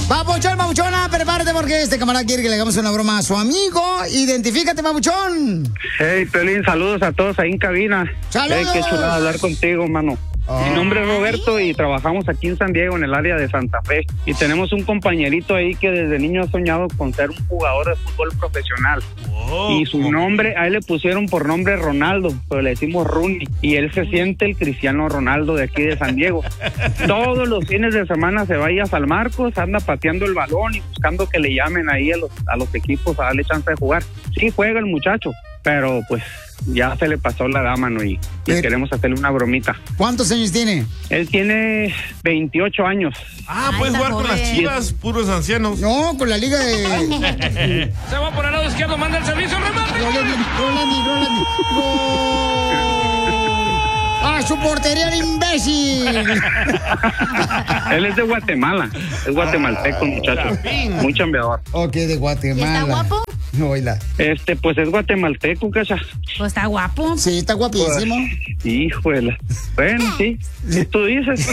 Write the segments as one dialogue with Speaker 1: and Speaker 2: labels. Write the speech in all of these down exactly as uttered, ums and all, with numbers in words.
Speaker 1: Papuchón, papuchona, prepárate porque este camarada quiere que le hagamos una broma a su amigo. Identifícate, papuchón.
Speaker 2: Hey, Pelín, saludos a todos ahí en cabina.
Speaker 1: ¡Saludos!
Speaker 2: Hey, qué chulada hablar contigo, mano.
Speaker 1: Oh.
Speaker 2: Mi nombre es Roberto y trabajamos aquí en San Diego, en el área de Santa Fe. Y tenemos un compañerito ahí que desde niño ha soñado con ser un jugador de fútbol profesional. Oh. Y su nombre, a él le pusieron por nombre Ronaldo, pero le decimos Rooney. Y él se siente el Cristiano Ronaldo de aquí de San Diego. Todos los fines de semana se va ahí a San Marcos, anda pateando el balón y buscando que le llamen ahí a los, a los equipos a darle chance de jugar. Sí, juega el muchacho, pero pues ya se le pasó la dama, ¿no? Y, y
Speaker 1: Pero,
Speaker 2: queremos hacerle una bromita.
Speaker 1: ¿cuántos años tiene?
Speaker 2: Él tiene veintiocho años.
Speaker 3: Ah, puedes jugar con las Chivas, puros ancianos.
Speaker 1: No, con la liga de...
Speaker 4: Se va por el lado izquierdo, manda el servicio, remate.
Speaker 1: Rolandi, Rolandi, Rolandi. ¡Ah, su portería, el imbécil!
Speaker 2: Él es de Guatemala, es guatemalteco, muchacho. Muy chambeador.
Speaker 1: Ok, de Guatemala.
Speaker 5: ¿Está guapo?
Speaker 1: No, oíla.
Speaker 2: Este, pues es guatemalteco, cacha.
Speaker 5: Pues está guapo.
Speaker 1: Sí, está guapísimo.
Speaker 2: Pues, híjole. Bueno, sí, si tú dices.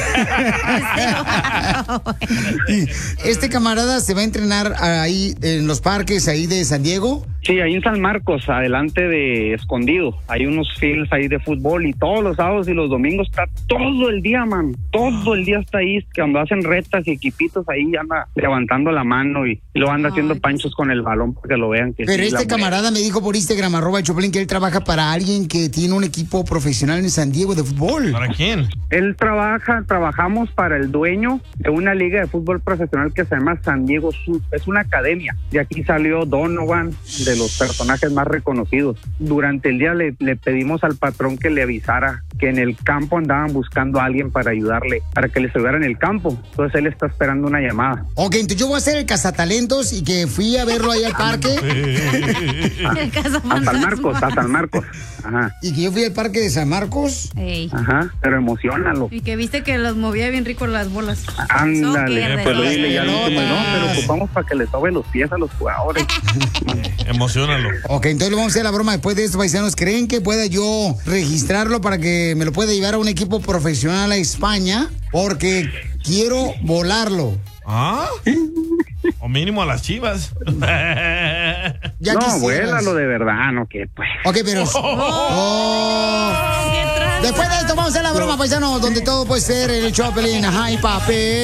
Speaker 1: Este camarada se va a entrenar ahí en los parques ahí de San Diego.
Speaker 2: Sí, ahí en San Marcos, adelante de Escondido. Hay unos fields ahí de fútbol y todos los sábados y los domingos está todo el día, man. Todo el día está ahí. Cuando hacen retas y equipitos ahí anda levantando la mano y lo anda haciendo
Speaker 5: Ay,
Speaker 2: panchos con el balón para que lo vean. Que
Speaker 1: Pero
Speaker 2: sí,
Speaker 1: este
Speaker 2: la-
Speaker 1: camarada me dijo por Instagram, arroba el Choplin, que él trabaja para alguien que tiene un equipo profesional en San Diego de fútbol.
Speaker 3: ¿Para quién?
Speaker 2: Él trabaja, trabajamos para el dueño de una liga de fútbol profesional que se llama San Diego Sur. Es una academia. De aquí salió Donovan, de los personajes más reconocidos. Durante el día le, le pedimos al patrón que le avisara que en el campo andaban buscando a alguien para ayudarle, para que les ayudara en el campo. Entonces él está esperando una llamada.
Speaker 1: Ok, entonces yo voy a hacer el cazatalentos y que fui a verlo ahí al parque.
Speaker 5: El caso
Speaker 2: A San Marcos, a San Marcos. Ajá,
Speaker 1: Y que yo fui al parque de San Marcos.
Speaker 5: Ey.
Speaker 2: ajá, pero emocionalo.
Speaker 5: Y que viste que los movía bien rico las bolas.
Speaker 2: Ándale,
Speaker 5: Soccer,
Speaker 2: pero
Speaker 5: de-
Speaker 2: dile ya al último, no,
Speaker 1: pelotas.
Speaker 2: pero ocupamos para que le sobe los pies a los jugadores.
Speaker 3: Emocionalo.
Speaker 1: Ok, entonces le vamos a hacer la broma después de esto, paisanos. ¿Creen que pueda yo registrarlo para que me lo pueda llevar a un equipo profesional a España? Porque quiero volarlo.
Speaker 3: ¿Ah? O mínimo a las Chivas.
Speaker 1: Ya
Speaker 2: No,
Speaker 1: quisieras.
Speaker 2: vuélalo de verdad, no que pues.
Speaker 1: Ok, pero... Oh.
Speaker 5: ¿Qué traza?
Speaker 1: Después de esto vamos a hacer la broma, paisanos, donde todo puede ser el Choplin. Ajá, y papel.